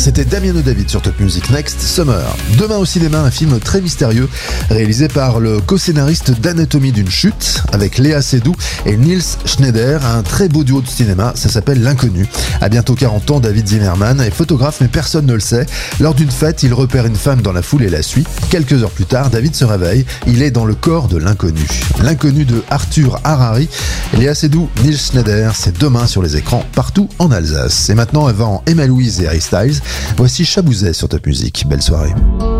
c'était Damiano David sur Top Music Next Summer. Demain au cinéma, un film très mystérieux réalisé par le co-scénariste d'Anatomie d'une chute avec Léa Seydoux et Niels Schneider, un très beau duo de cinéma, ça s'appelle L'Inconnu. À bientôt 40 ans, David Zimmerman est photographe mais personne ne le sait. Lors d'une fête, il repère une femme dans la foule et la suit. Quelques heures plus tard, David se réveille, il est dans le corps de l'inconnu. L'inconnu de Arthur Harari, Léa Seydoux, Niels Schneider, c'est demain sur les écrans partout en Alsace. Et maintenant avant Emma Louise et Harry Styles, voici Chabouzet sur Top Music. Belle soirée.